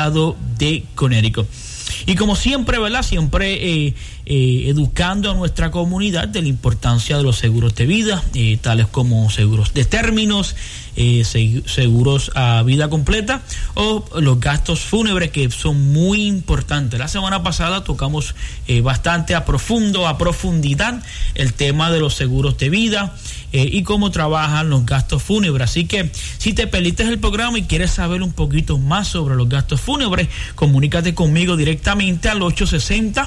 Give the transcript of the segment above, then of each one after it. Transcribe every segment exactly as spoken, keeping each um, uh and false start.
estado de Connecticut. Y como siempre, ¿verdad? Siempre eh, eh, educando a nuestra comunidad de la importancia de los seguros de vida, eh, tales como seguros de términos, eh, seguros a vida completa o los gastos fúnebres, que son muy importantes. La semana pasada tocamos eh, bastante a profundo, a profundidad el tema de los seguros de vida eh, y cómo trabajan los gastos fúnebres. Así que si te perdiste el programa y quieres saber un poquito más sobre los gastos fúnebres, comunícate conmigo directamente al ocho seis cero,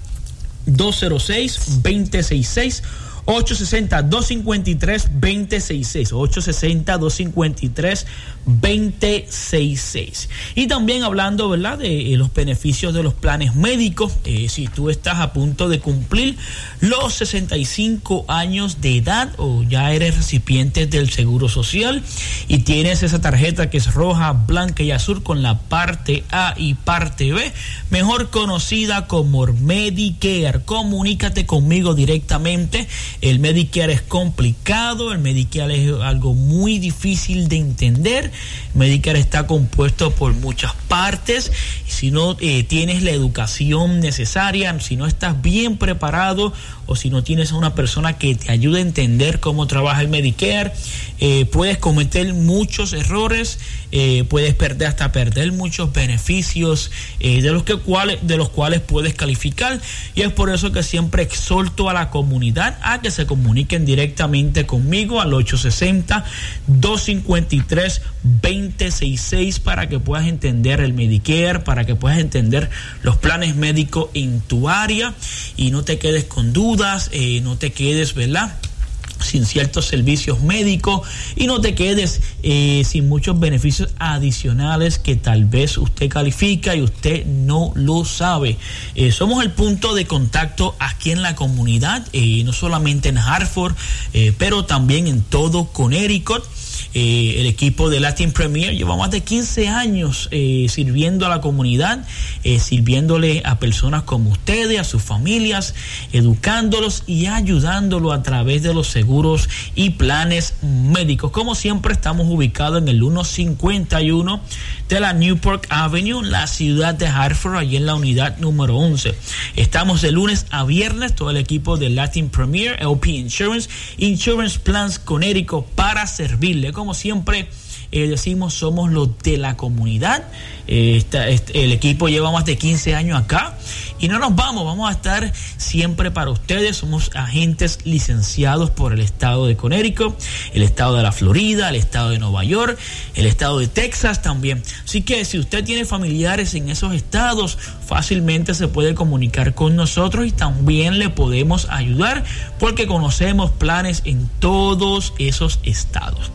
dos cero seis, dos cero seis seis, ocho seis cero, dos cinco tres, dos cero seis seis, ocho seis cero, dos cinco tres, dos cero seis seis. Y también hablando, ¿verdad?, de eh, los beneficios de los planes médicos. Eh, si tú estás a punto de cumplir los sesenta y cinco años de edad o ya eres recipiente del Seguro Social y tienes esa tarjeta que es roja, blanca y azul con la parte A y parte B, mejor conocida como Medicare, comunícate conmigo directamente. El Medicare es complicado, el Medicare es algo muy difícil de entender. Medicare está compuesto por muchas partes. Si no eh, tienes la educación necesaria, si no estás bien preparado o si no tienes a una persona que te ayude a entender cómo trabaja el Medicare, eh, puedes cometer muchos errores, eh, puedes perder hasta perder muchos beneficios eh, de los que cuales de los cuales puedes calificar. Y es por eso que siempre exhorto a la comunidad a que se comuniquen directamente conmigo al ocho seis cero, dos cinco tres, dos cero seis seis para que puedas entender el Medicare, para que puedas entender los planes médicos en tu área y no te quedes con dudas, eh, no te quedes, ¿verdad?, sin ciertos servicios médicos y no te quedes eh, sin muchos beneficios adicionales que tal vez usted califica y usted no lo sabe. Eh, somos el punto de contacto aquí en la comunidad, eh, no solamente en Hartford, eh, pero también en todo Connecticut. Eh, el equipo de Latin Premier lleva más de quince años eh, sirviendo a la comunidad, eh, sirviéndole a personas como ustedes, a sus familias, educándolos y ayudándolos a través de los seguros y planes médicos. Como siempre, estamos ubicados en el ciento cincuenta y uno de la Newport Avenue, en la ciudad de Hartford, allí en la unidad número once. Estamos de lunes a viernes, todo el equipo de Latin Premier, L P Insurance, Insurance Plans Connecticut, para servirle. Como siempre eh, decimos, somos los de la comunidad. Eh, esta, este, el equipo lleva más de quince años acá y no nos vamos, vamos a estar siempre para ustedes. Somos agentes licenciados por el estado de Connecticut, el estado de la Florida, el estado de Nueva York, el estado de Texas también. Así que si usted tiene familiares en esos estados, fácilmente se puede comunicar con nosotros y también le podemos ayudar porque conocemos planes en todos esos estados.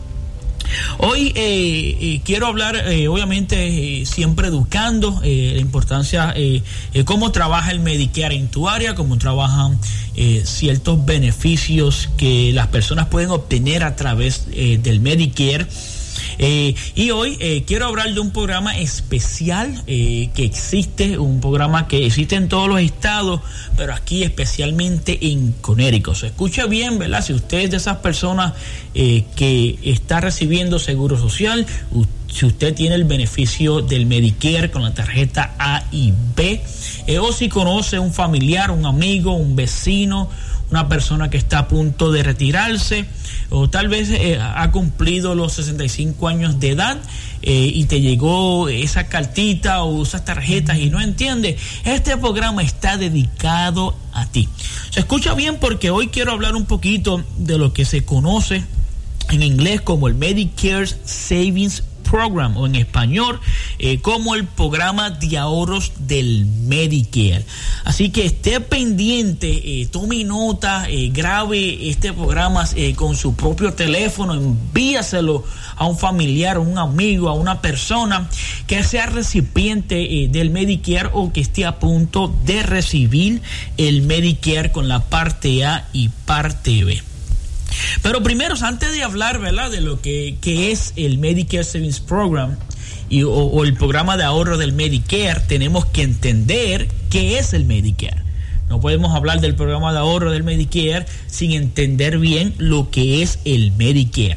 Hoy eh, eh, quiero hablar, eh, obviamente, eh, siempre educando eh, la importancia, eh, eh, cómo trabaja el Medicare en tu área, cómo trabajan eh, ciertos beneficios que las personas pueden obtener a través eh, del Medicare. Eh, y hoy eh, quiero hablar de un programa especial eh, que existe, un programa que existe en todos los estados, pero aquí especialmente en Connecticut. Se escucha bien, ¿verdad? Si usted es de esas personas eh, que está recibiendo seguro social, si usted tiene el beneficio del Medicare con la tarjeta A y B, eh, o si conoce un familiar, un amigo, un vecino, una persona que está a punto de retirarse, o tal vez eh, ha cumplido los sesenta y cinco años de edad eh, y te llegó esa cartita o esas tarjetas y no entiende, este programa está dedicado a ti. Se escucha bien porque hoy quiero hablar un poquito de lo que se conoce en inglés como el Medicare Savings Program, o en español eh, como el programa de ahorros del Medicare. Así que esté pendiente, eh, tome nota, eh, grabe este programa eh, con su propio teléfono, envíaselo a un familiar, a un amigo, a una persona que sea recipiente eh, del Medicare o que esté a punto de recibir el Medicare con la parte A y parte B. Pero primero, antes de hablar, ¿verdad?, de lo que, que es el Medicare Savings Program y, o, o el programa de ahorro del Medicare, tenemos que entender qué es el Medicare. No podemos hablar del programa de ahorro del Medicare sin entender bien lo que es el Medicare.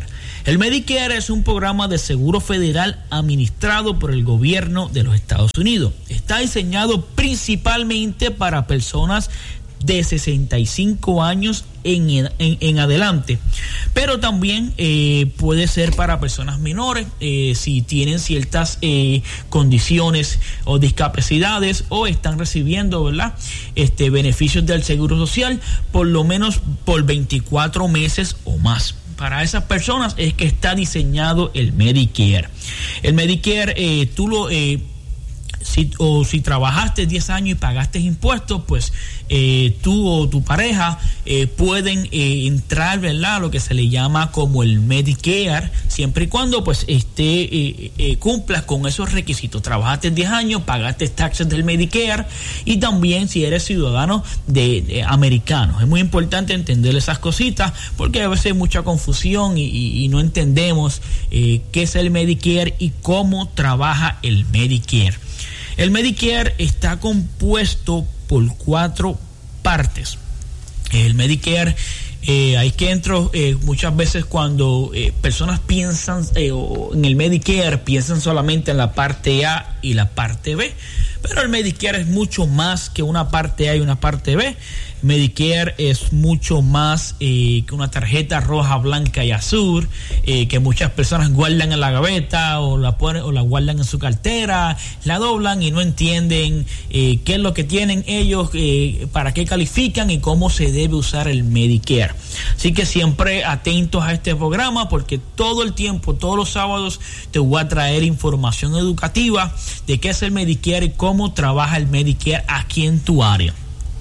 El Medicare es un programa de seguro federal administrado por el gobierno de los Estados Unidos. Está diseñado principalmente para personas de sesenta y cinco años en, en, en adelante, pero también eh, puede ser para personas menores eh, si tienen ciertas eh, condiciones o discapacidades o están recibiendo, ¿verdad?, este, beneficios del Seguro Social por lo menos por veinticuatro meses o más. Para esas personas es que está diseñado el Medicare. El Medicare, eh, tú lo... Eh, Si, o si trabajaste diez años y pagaste impuestos, pues eh, tú o tu pareja eh, pueden eh, entrar, ¿verdad?, lo que se le llama como el Medicare, siempre y cuando pues esté eh, eh, cumplas con esos requisitos. Trabajaste diez años, pagaste taxes del Medicare, y también si eres ciudadano de, de americano. Es muy importante entender esas cositas porque a veces hay mucha confusión y, y, y no entendemos eh, qué es el Medicare y cómo trabaja el Medicare. El Medicare está compuesto por cuatro partes. El Medicare, eh, hay que entro eh, muchas veces cuando eh, personas piensan eh, en el Medicare, piensan solamente en la parte A y la parte B, pero el Medicare es mucho más que una parte A y una parte B. Medicare es mucho más eh, que una tarjeta roja, blanca y azul eh, que muchas personas guardan en la gaveta o la ponen o la guardan en su cartera, la doblan y no entienden eh, qué es lo que tienen ellos, eh, para qué califican y cómo se debe usar el Medicare. Así que siempre atentos a este programa porque todo el tiempo, todos los sábados te voy a traer información educativa de qué es el Medicare y cómo trabaja el Medicare aquí en tu área.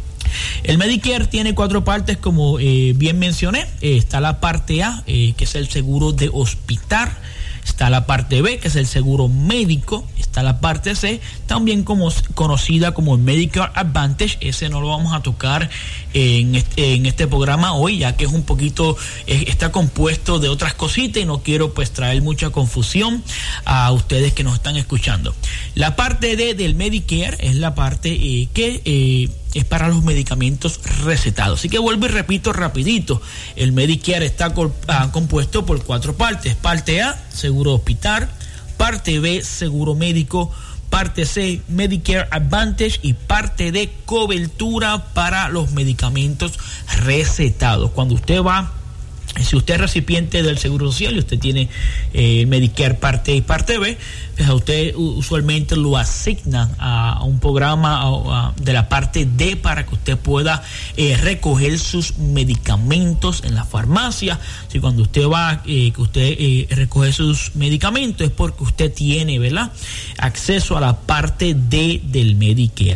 El Medicare tiene cuatro partes, como eh, bien mencioné. Eh, está la parte A, eh, que es el seguro de hospital. Está la parte B, que es el seguro médico. Está la parte C, también como, conocida como Medicare Advantage. Ese no lo vamos a tocar en este, en este programa hoy, ya que es un poquito, eh, está compuesto de otras cositas y no quiero pues traer mucha confusión a ustedes que nos están escuchando. La parte D del Medicare es la parte eh, que... Eh, es para los medicamentos recetados. Así que vuelvo y repito rapidito. El Medicare está co- ah, compuesto por cuatro partes. Parte A, seguro hospital. Parte B, seguro médico. Parte C, Medicare Advantage. Y parte D, cobertura para los medicamentos recetados. Cuando usted va, si usted es recipiente del Seguro Social y usted tiene eh, Medicare parte A y parte B, pues a usted usualmente lo asigna a, a un programa a, a, de la parte D para que usted pueda eh, recoger sus medicamentos en la farmacia. Si cuando usted va, eh, que usted eh, recoge sus medicamentos es porque usted tiene, ¿verdad?, acceso a la parte D del Medicare.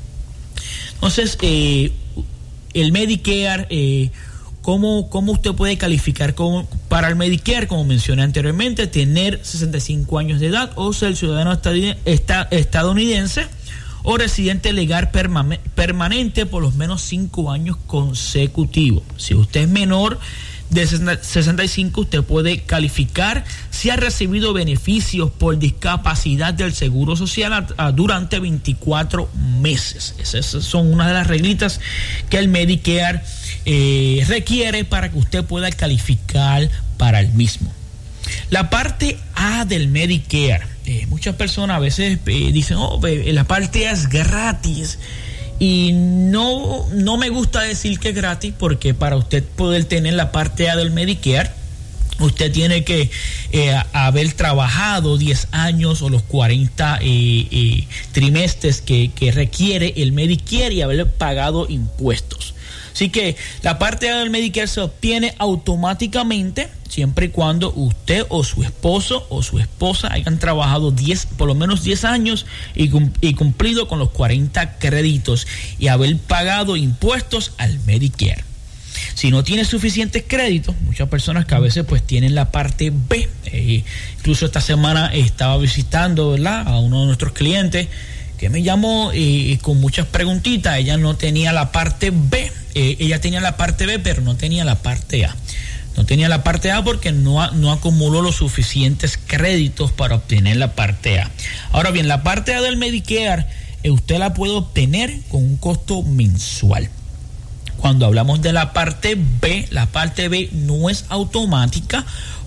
Entonces, eh, el Medicare... Eh, ¿Cómo, ¿Cómo usted puede calificar como, para el Medicare? Como mencioné anteriormente, tener sesenta y cinco años de edad o ser ciudadano estadounidense o residente legal perma- permanente por los menos cinco años consecutivos. Si usted es menor de sesenta y cinco, usted puede calificar si ha recibido beneficios por discapacidad del Seguro Social a, a, durante veinticuatro meses. Esas son una de las reglitas que el Medicare eh, requiere para que usted pueda calificar para el mismo. La parte A del Medicare, eh, muchas personas a veces eh, dicen, oh, la parte A es gratis. Y no, no me gusta decir que es gratis, porque para usted poder tener la parte A del Medicare, usted tiene que eh, haber trabajado diez años o los cuarenta eh, eh, trimestres que, que requiere el Medicare y haber pagado impuestos. Así que la parte A del Medicare se obtiene automáticamente siempre y cuando usted o su esposo o su esposa hayan trabajado diez, por lo menos diez años y, y cumplido con los cuarenta créditos y haber pagado impuestos al Medicare. Si no tiene suficientes créditos, muchas personas que a veces pues tienen la parte B, eh, incluso esta semana estaba visitando, ¿verdad?, a uno de nuestros clientes que me llamó eh, con muchas preguntitas. Ella no tenía la parte B, eh, ella tenía la parte B, pero no tenía la parte A. No tenía la parte A porque no, no acumuló los suficientes créditos para obtener la parte A. Ahora bien, la parte A del Medicare, eh, usted la puede obtener con un costo mensual. Cuando hablamos de la parte B, la parte B no es automática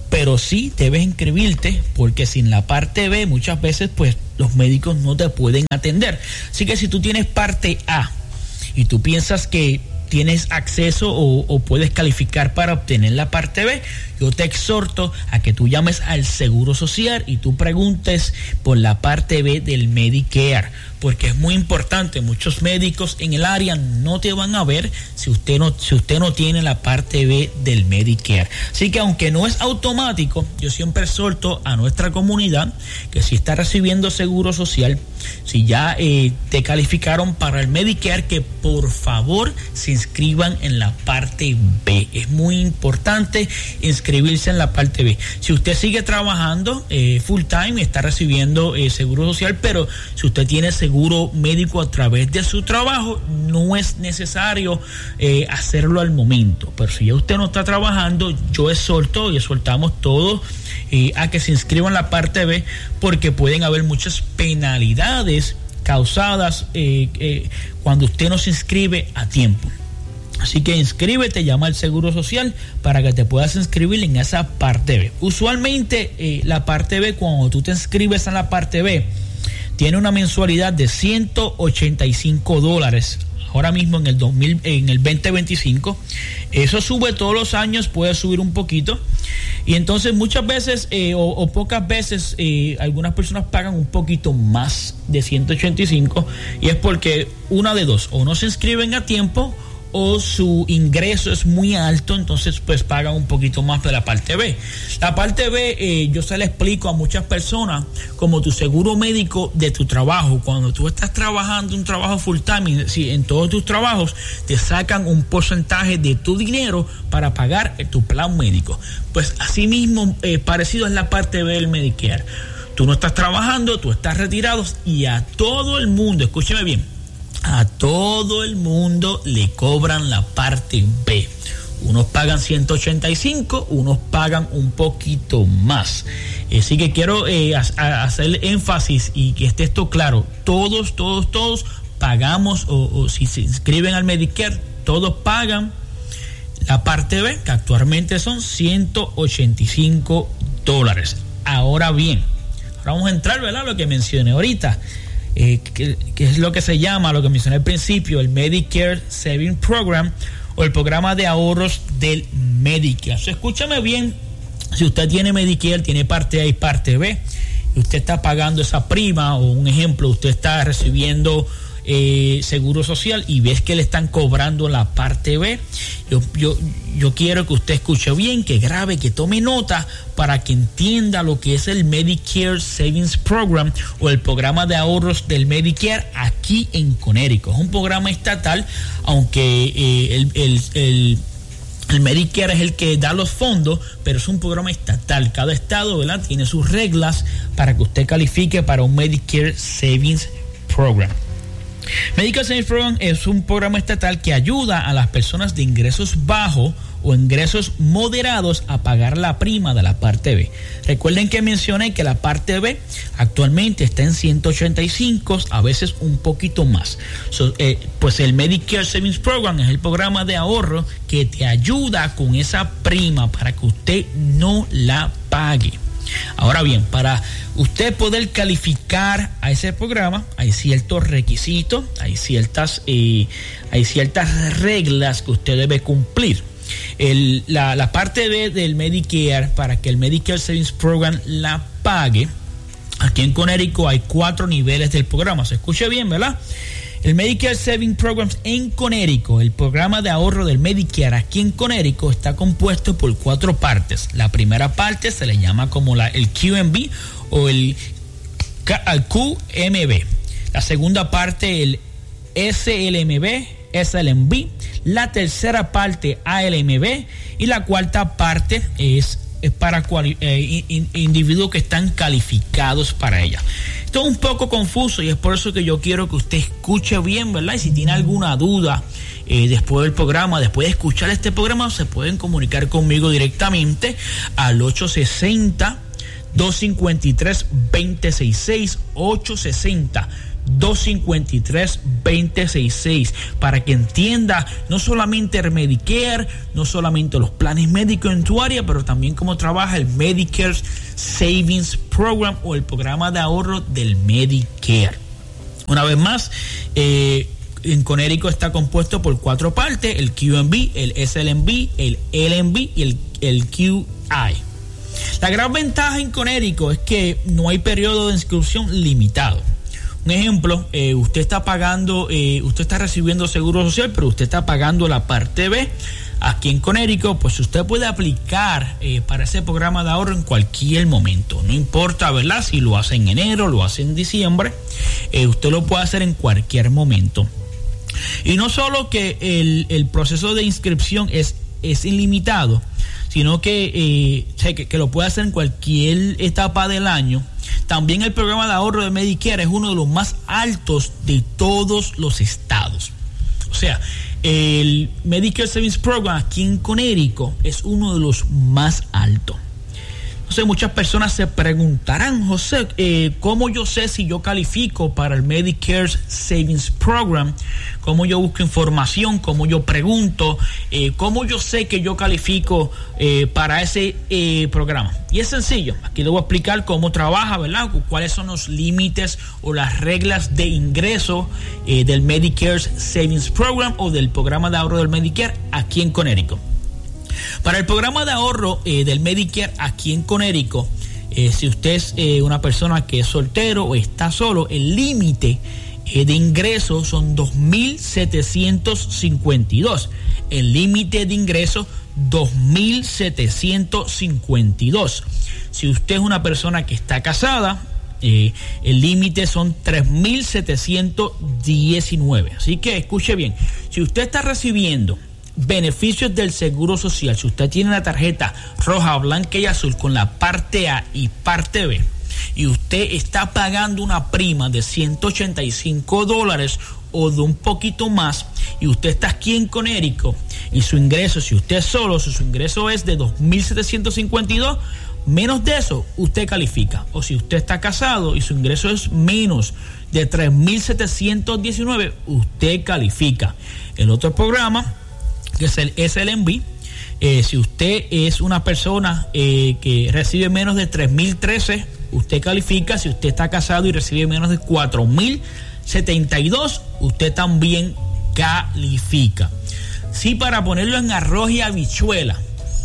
pero sí debes inscribirte, porque sin la parte B muchas veces pues los médicos no te pueden atender. Así que si tú tienes parte A y tú piensas que tienes acceso o, o puedes calificar para obtener la parte B, yo te exhorto a que tú llames al Seguro Social y tú preguntes por la parte B del Medicare, porque es muy importante. Muchos médicos en el área no te van a ver si usted no, si usted no tiene la parte B del Medicare. Así que aunque no es automático, yo siempre exhorto a nuestra comunidad que si está recibiendo Seguro Social, si ya eh, te calificaron para el Medicare, que por favor se inscriban en la parte B. Es muy importante inscribirse en la parte B. Si usted sigue trabajando eh, full time y está recibiendo eh, Seguro Social, pero si usted tiene seguro médico a través de su trabajo, no es necesario eh, hacerlo al momento. Pero si ya usted no está trabajando, yo exhorto y exhortamos todos eh, a que se inscriban en la parte B, porque pueden haber muchas penalidades causadas eh, eh, cuando usted no se inscribe a tiempo. Así que inscríbete, llama al Seguro Social para que te puedas inscribir en esa parte B. Usualmente eh, la parte B, cuando tú te inscribes en la parte B, tiene una mensualidad de ciento ochenta y cinco dólares. Ahora mismo en el dos mil, en el veinte veinticinco, eso sube todos los años, puede subir un poquito. Y entonces muchas veces eh, o, o pocas veces eh, algunas personas pagan un poquito más de ciento ochenta y cinco, y es porque una de dos, o no se inscriben a tiempo o su ingreso es muy alto, entonces pues pagan un poquito más de la parte B. La parte B eh, yo se la explico a muchas personas como tu seguro médico de tu trabajo. Cuando tú estás trabajando un trabajo full time, si en todos tus trabajos te sacan un porcentaje de tu dinero para pagar eh, tu plan médico, pues así mismo eh, parecido es la parte B del Medicare. Tú no estás trabajando, tú estás retirado, y a todo el mundo, escúcheme bien, a todo el mundo le cobran la parte B. Unos pagan ciento ochenta y cinco, unos pagan un poquito más. Así que quiero eh, hacer énfasis y que esté esto claro. Todos, todos, todos pagamos, o, o si se inscriben al Medicare, todos pagan la parte B, que actualmente son ciento ochenta y cinco dólares. Ahora bien, ahora vamos a entrar, ¿verdad?, lo que mencioné ahorita. Eh, que, que es lo que se llama, lo que mencioné al principio, el Medicare Savings Program, o el programa de ahorros del Medicare. So, escúchame bien, si usted tiene Medicare, tiene parte A y parte B, y usted está pagando esa prima, o un ejemplo, usted está recibiendo eh, Seguro Social y ves que le están cobrando la parte B, yo, yo, yo quiero que usted escuche bien, que grabe, que tome nota, para que entienda lo que es el Medicare Savings Program, o el programa de ahorros del Medicare aquí en Connecticut. Es un programa estatal, aunque eh, el, el, el, el Medicare es el que da los fondos, pero es un programa estatal. Cada estado, ¿verdad?, tiene sus reglas para que usted califique para un Medicare Savings Program. Medicare Savings Program es un programa estatal que ayuda a las personas de ingresos bajos o ingresos moderados a pagar la prima de la parte B. Recuerden que mencioné que la parte B actualmente está en ciento ochenta y cinco, a veces un poquito más. So, eh, pues el Medicare Savings Program es el programa de ahorro que te ayuda con esa prima para que usted no la pague. Ahora bien, para usted poder calificar a ese programa hay ciertos requisitos, hay ciertas, eh, hay ciertas reglas que usted debe cumplir. El, la, la parte B del Medicare, para que el Medicare Savings Program la pague, aquí en Connecticut hay cuatro niveles del programa. Se escucha bien, ¿verdad? El Medicare Savings Program en Connecticut, el programa de ahorro del Medicare aquí en Connecticut, está compuesto por cuatro partes. La primera parte se le llama como la, el Q M B o el Q M B. La segunda parte, el S L M B, S L M B. La tercera parte, A L M B. Y la cuarta parte es, es para cuali, eh, in, individuos que están calificados para ella. Esto es un poco confuso y es por eso que yo quiero que usted escuche bien, ¿verdad? Y si tiene alguna duda eh, después del programa, después de escuchar este programa, se pueden comunicar conmigo directamente al ocho sesenta, dos cincuenta y tres, veinte sesenta y seis, ocho sesenta, dos cinco tres, dos cero seis seis, para que entienda no solamente el Medicare, no solamente los planes médicos en tu área, pero también cómo trabaja el Medicare Savings Program o el programa de ahorro del Medicare. Una vez más, eh, en Conérico está compuesto por cuatro partes: el Q M B, el S L M B, el L M B y el, el Q I. La gran ventaja en Conérico es que no hay periodo de inscripción limitado. Un ejemplo, eh, usted está pagando, eh, usted está recibiendo seguro social, pero usted está pagando la parte B. Aquí en Conérico, pues usted puede aplicar eh, para ese programa de ahorro en cualquier momento. No importa, ¿verdad? Si lo hace en enero, lo hace en diciembre, eh, usted lo puede hacer en cualquier momento. Y no solo que el, el proceso de inscripción es, es ilimitado, sino que, eh, que, que lo puede hacer en cualquier etapa del año. También el programa de ahorro de Medicare es uno de los más altos de todos los estados. O sea, el Medicare Savings Program aquí en Conérico es uno de los más altos. Entonces muchas personas se preguntarán, José, eh, ¿cómo yo sé si yo califico para el Medicare Savings Program? ¿Cómo yo busco información? ¿Cómo yo pregunto? Eh, ¿Cómo yo sé que yo califico eh, para ese eh, programa? Y es sencillo. Aquí le voy a explicar cómo trabaja, ¿verdad? Cuáles son los límites o las reglas de ingreso eh, del Medicare Savings Program o del programa de ahorro del Medicare aquí en Conérico. Para el programa de ahorro eh, del Medicare aquí en Conérico, eh, si usted es eh, una persona que es soltero o está solo, el límite eh, de ingresos son dos mil setecientos cincuenta y dos. El límite de ingresos, dos mil setecientos cincuenta y dos. Si usted es una persona que está casada, eh, el límite son tres mil setecientos diecinueve. Así que escuche bien, si usted está recibiendo beneficios del Seguro Social, si usted tiene la tarjeta roja, blanca y azul con la parte A y parte B, y usted está pagando una prima de ciento ochenta y cinco dólares o de un poquito más, y usted está aquí en Conérico, y su ingreso, si usted es solo, si su ingreso es de dos mil setecientos cincuenta y dos, menos de eso, usted califica. O si usted está casado y su ingreso es menos de tres mil setecientos diecinueve, usted califica. El otro programa, que es el S L M B, eh, si usted es una persona eh, que recibe menos de tres mil trece, usted califica. Si usted está casado y recibe menos de cuatro mil setenta y dos, usted también califica. Sí, para ponerlo en arroz y habichuela,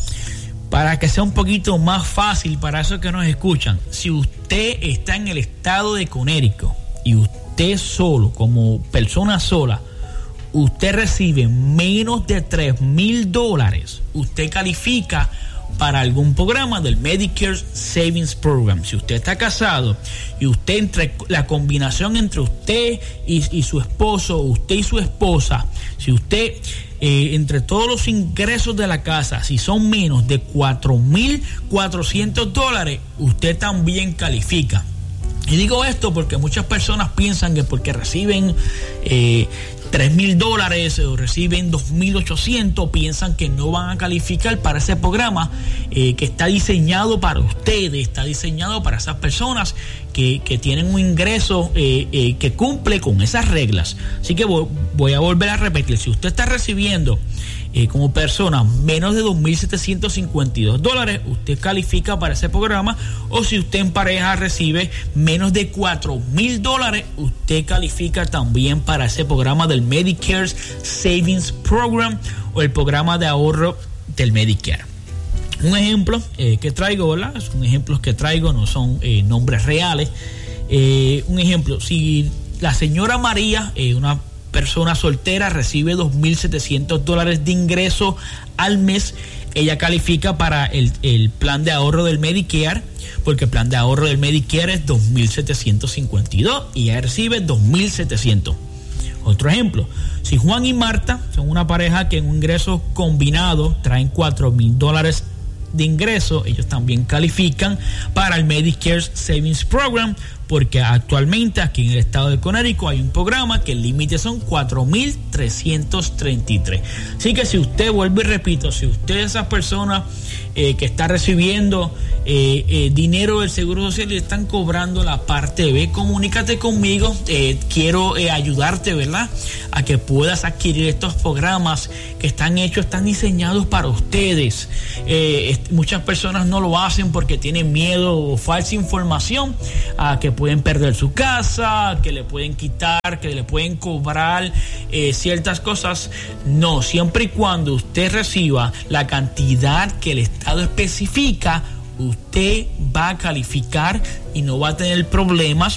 para que sea un poquito más fácil para esos que nos escuchan, si usted está en el estado de Conérico y usted solo, como persona sola, usted recibe menos de tres mil dólares, usted califica para algún programa del Medicare Savings Program. Si usted está casado y usted, entre la combinación entre usted y, y su esposo, usted y su esposa, si usted eh, entre todos los ingresos de la casa, si son menos de cuatro mil cuatrocientos dólares, usted también califica. Y digo esto porque muchas personas piensan que porque reciben eh, tres mil dólares o reciben dos mil ochocientos, piensan que no van a calificar para ese programa eh, que está diseñado para ustedes, está diseñado para esas personas que, que tienen un ingreso eh, eh, que cumple con esas reglas. Así que voy, voy a volver a repetir, si usted está recibiendo Eh, como persona menos de dos mil setecientos cincuenta y dos dólares, usted califica para ese programa. O si usted en pareja recibe menos de cuatro mil dólares, usted califica también para ese programa del Medicare Savings Program o el programa de ahorro del Medicare. Un ejemplo eh, que traigo, ¿verdad? Son ejemplos que traigo, no son eh, nombres reales. Eh, un ejemplo, si la señora María, eh, una persona soltera, recibe dos mil setecientos dólares de ingreso al mes, ella califica para el, el plan de ahorro del Medicare, porque el plan de ahorro del Medicare es dos mil setecientos cincuenta y dos y ella recibe dos mil setecientos. Otro ejemplo, si Juan y Marta son una pareja que en un ingreso combinado traen cuatro mil dólares de ingreso, ellos también califican para el Medicare Savings Program, porque actualmente aquí en el estado de Connecticut hay un programa que el límite son cuatro mil trescientos treinta y tres. Así que si usted, vuelvo y repito, si usted es esa persona eh, que está recibiendo eh, eh, dinero del Seguro Social y le están cobrando la parte B, comunícate conmigo. Eh, quiero eh, ayudarte, ¿verdad?, a que puedas adquirir estos programas que están hechos, están diseñados para ustedes. Eh, muchas personas no lo hacen porque tienen miedo o falsa información a que pueden perder su casa, que le pueden quitar, que le pueden cobrar eh, ciertas cosas. No, siempre y cuando usted reciba la cantidad que el Estado especifica, usted va a calificar y no va a tener problemas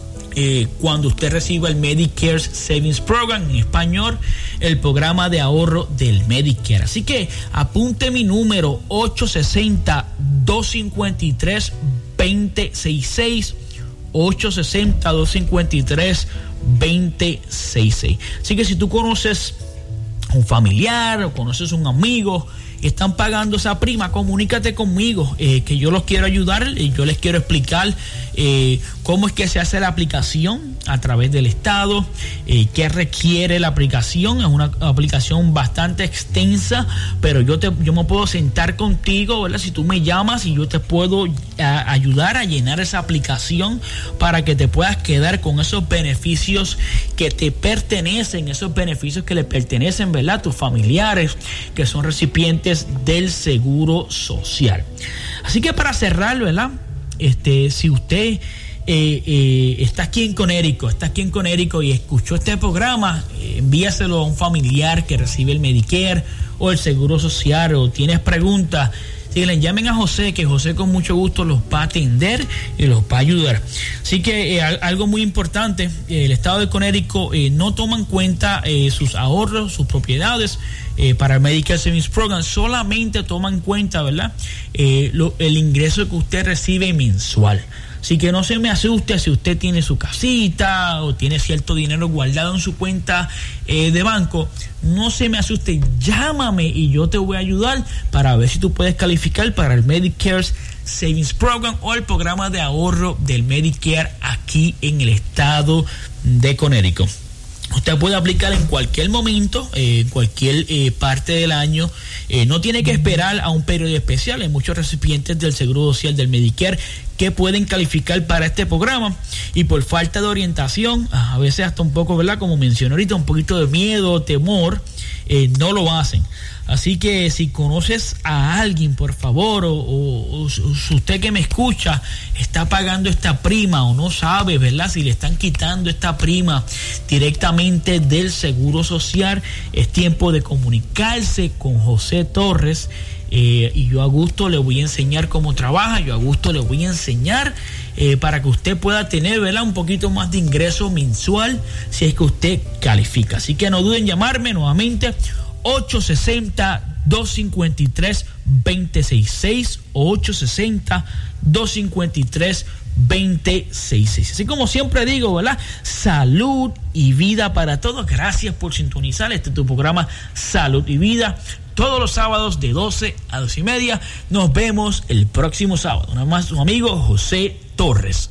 Eh, cuando usted reciba el Medicare Savings Program, en español, el programa de ahorro del Medicare. Así que apunte mi número: ocho seis cero, dos cinco tres, dos cero seis seis, ocho seis cero, dos cinco tres, dos cero seis seis. Así que si tú conoces un familiar o conoces un amigo y están pagando esa prima, comunícate conmigo, eh, que yo los quiero ayudar y yo les quiero explicar eh, cómo es que se hace la aplicación a través del Estado, eh, qué requiere la aplicación. Es una aplicación bastante extensa, pero yo te yo me puedo sentar contigo, ¿verdad?, si tú me llamas, y yo te puedo a, ayudar a llenar esa aplicación para que te puedas quedar con esos beneficios que te pertenecen, esos beneficios que le pertenecen, ¿verdad?, a tus familiares que son recipientes del Seguro Social. Así que para cerrar, ¿verdad?, este, si usted eh, eh, está aquí en Connecticut, está aquí en Connecticut y escuchó este programa, eh, envíaselo a un familiar que recibe el Medicare o el Seguro Social, o tienes preguntas, si le llamen a José, que José con mucho gusto los va a atender y los va a ayudar. Así que eh, algo muy importante, eh, el estado de Connecticut eh, no toma en cuenta eh, sus ahorros, sus propiedades eh, para el Medicare Savings Program, solamente toma en cuenta, ¿verdad?, eh, lo, el ingreso que usted recibe mensual. Así que no se me asuste si usted tiene su casita o tiene cierto dinero guardado en su cuenta eh, de banco. No se me asuste, llámame y yo te voy a ayudar para ver si tú puedes calificar para el Medicare Savings Program o el programa de ahorro del Medicare aquí en el estado de Connecticut. Usted puede aplicar en cualquier momento, eh, en cualquier eh, parte del año. Eh, no tiene que esperar a un periodo especial. Hay muchos recipientes del Seguro Social del Medicare que pueden calificar para este programa, y por falta de orientación, a veces hasta un poco, ¿verdad?, como mencioné ahorita, un poquito de miedo, temor, eh, no lo hacen. Así que si conoces a alguien, por favor, o, o, o usted que me escucha está pagando esta prima o no sabe, ¿verdad?, si le están quitando esta prima directamente del Seguro Social, es tiempo de comunicarse con José Torres. Eh, y yo a gusto le voy a enseñar cómo trabaja, yo a gusto le voy a enseñar eh, para que usted pueda tener, ¿verdad?, un poquito más de ingreso mensual si es que usted califica. Así que no duden en llamarme nuevamente, ocho seis cero, dos cinco tres, dos cero seis seis, ocho seis cero, dos cinco tres, dos cero seis seis. Así como siempre digo, ¿verdad?, salud y vida para todos. Gracias por sintonizar este tu programa Salud y Vida, todos los sábados de doce a doce y media. Nos vemos el próximo sábado. Nada más, su amigo José Torres.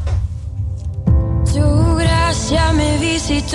Tu gracia me visitó,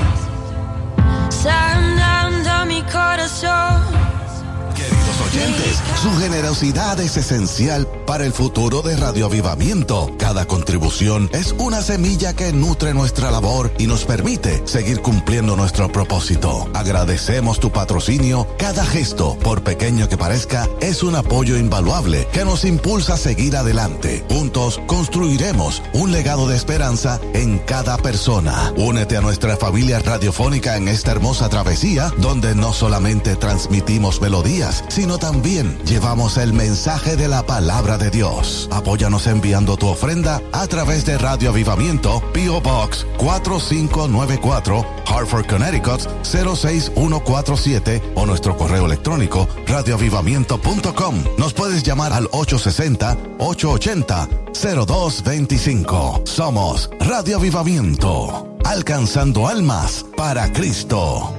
sanando mi corazón. Queridos oyentes, su generosidad es esencial para el futuro de Radio Avivamiento. Cada contribución es una semilla que nutre nuestra labor y nos permite seguir cumpliendo nuestro propósito. Agradecemos tu patrocinio. Cada gesto, por pequeño que parezca, es un apoyo invaluable que nos impulsa a seguir adelante. Juntos construiremos un legado de esperanza en cada persona. Únete a nuestra familia radiofónica en esta hermosa travesía, donde no solamente transmitimos melodías, sino también llevamos el mensaje de la palabra de Dios. Apóyanos enviando tu ofrenda a través de Radio Avivamiento, P O Box cuatro cinco nueve cuatro, Hartford, Connecticut cero seis uno cuatro siete, o nuestro correo electrónico radio avivamiento punto com. Nos puedes llamar al ocho seis cero, ocho ocho cero, cero dos dos cinco. Somos Radio Avivamiento, alcanzando almas para Cristo.